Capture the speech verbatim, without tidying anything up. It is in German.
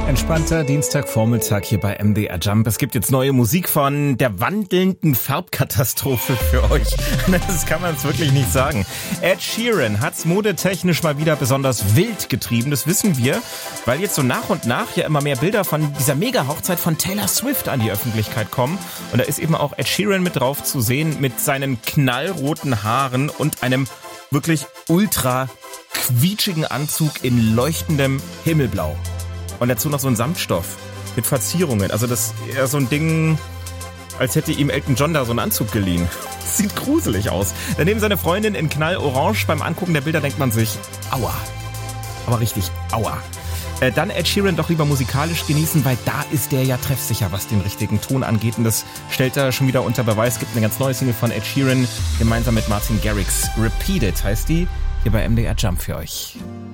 Entspannter Dienstagvormittag hier bei M D R Jump. Es gibt jetzt neue Musik von der wandelnden Farbkatastrophe für euch. Das kann man es wirklich nicht sagen. Ed Sheeran hat's modetechnisch mal wieder besonders wild getrieben. Das wissen wir, weil jetzt so nach und nach ja immer mehr Bilder von dieser Mega-Hochzeit von Taylor Swift an die Öffentlichkeit kommen. Und da ist eben auch Ed Sheeran mit drauf zu sehen mit seinen knallroten Haaren und einem wirklich ultra quietschigen Anzug in leuchtendem Himmelblau. Und dazu noch so ein Samtstoff mit Verzierungen. Also das ist eher so ein Ding, als hätte ihm Elton John da so einen Anzug geliehen. Sieht gruselig aus. Daneben seine Freundin in Knallorange. Beim Angucken der Bilder denkt man sich, aua. Aber richtig, aua. Äh, dann Ed Sheeran doch lieber musikalisch genießen, weil da ist der ja treffsicher, was den richtigen Ton angeht. Und das stellt er schon wieder unter Beweis. Es gibt eine ganz neue Single von Ed Sheeran, gemeinsam mit Martin Garrix. Repeat It heißt die, hier bei M D R Jump für euch.